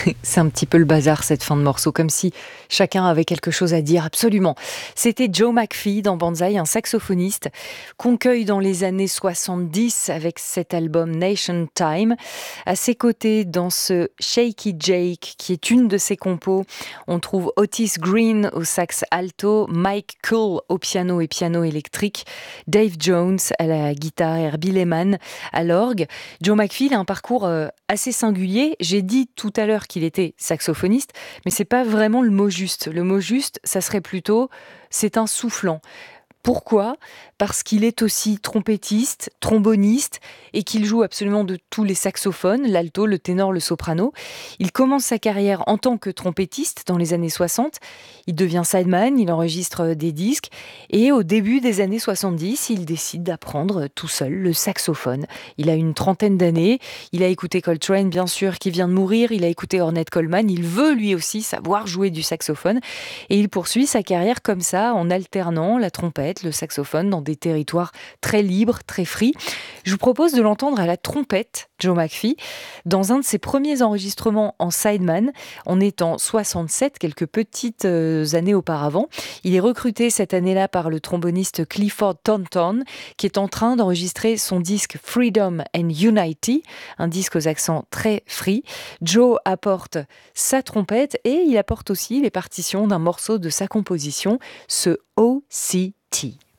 C'est un petit peu le bazar cette fin de morceau, comme si chacun avait quelque chose à dire absolument. C'était Joe McPhee dans Banzai, un saxophoniste qu'on cueille dans les années 70 avec cet album Nation Time. À ses côtés, dans ce Shaky Jake, qui est une de ses compos, on trouve Otis Green au sax alto, Mike Cool au piano et piano électrique, Dave Jones à la guitare, Herbie Lehman à l'orgue. Joe McPhee a un parcours assez singulier. J'ai dit tout à l'heure qu'il était saxophoniste, mais c'est pas vraiment le mot juste. Le mot juste, ça serait plutôt c'est un soufflant. Pourquoi ? Parce qu'il est aussi trompettiste, tromboniste et qu'il joue absolument de tous les saxophones, l'alto, le ténor, le soprano. Il commence sa carrière en tant que trompettiste dans les années 60. Il devient sideman, il enregistre des disques et au début des années 70, il décide d'apprendre tout seul le saxophone. Il a une trentaine d'années, il a écouté Coltrane bien sûr qui vient de mourir, il a écouté Ornette Coleman, il veut lui aussi savoir jouer du saxophone et il poursuit sa carrière comme ça en alternant la trompette, le saxophone dans des territoires très libres, très free. Je vous propose de l'entendre à la trompette, Joe McPhee, dans un de ses premiers enregistrements en sideman. On est en 67, quelques petites années auparavant. Il est recruté cette année-là par le tromboniste Clifford Thornton, qui est en train d'enregistrer son disque Freedom and Unity, un disque aux accents très free. Joe apporte sa trompette et il apporte aussi les partitions d'un morceau de sa composition, ce OCT.